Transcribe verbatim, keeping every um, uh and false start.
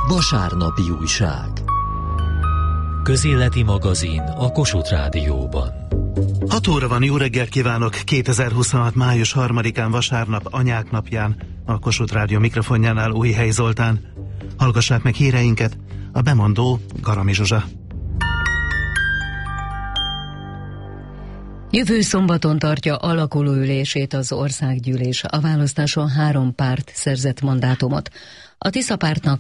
Vasárnapi újság. Közéleti magazin a Kossuth Rádióban. hat óra van, jó reggelt kívánok! kétezer-huszonhat. május harmadikán vasárnap, Anyák napján, a Kossuth Rádió mikrofonjánál Újhely Zoltán. Hallgassák meg híreinket, a bemondó Garami Zsuzsa. Jövő szombaton tartja alakulóülését az országgyűlés. A választáson három párt szerzett mandátumot. A Tisza pártnak